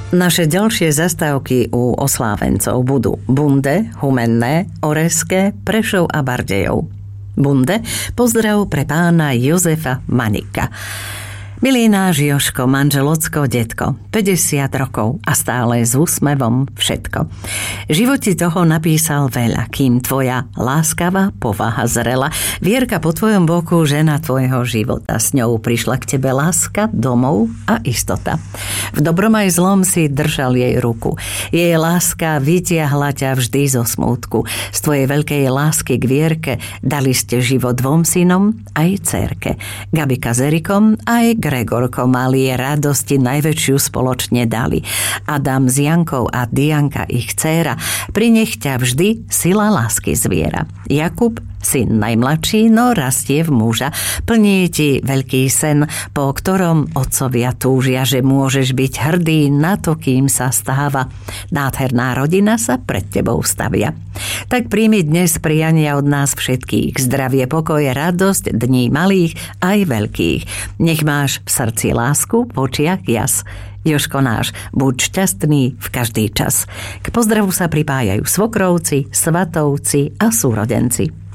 Naše ďalšie zastávky u oslávencov budú Bunde, Humenné, Oreské, Prešov a Bardejov. Bunde, pozdrav pre pána Jozefa Manika. Milý náš Jožko, manžel ocko, detko, 50 rokov a stále s úsmevom všetko. Život ti toho napísal veľa, kým tvoja láskavá povaha zrela. Vierka po tvojom boku, žena tvojho života. S ňou prišla k tebe láska, domov a istota. V dobrom aj zlom si držal jej ruku. Jej láska vytiahla ťa vždy zo smútku. Z tvojej veľkej lásky k Vierke dali ste život dvom synom aj dcérke. Gabika s Erikom aj Gregorko mali radosti najväčšiu spoločne dali. Adam s Jankou a Dianka ich dcéra. Pri nech ťa vždy sila lásky zviera. Jakub, syn najmladší, no rastie v muža. Plní ti veľký sen, po ktorom otcovia túžia, že môžeš byť hrdý na to, kým sa stáva. Nádherná rodina sa pred tebou stavia. Tak príjmi dnes priania od nás všetkých. Zdravie, pokoj, radosť, dní malých aj veľkých. Nech máš v srdci lásku, v očiach jas. Jožko náš, buď šťastný v každý čas. K pozdravu sa pripájajú svokrovci, svatovci a súrodenci.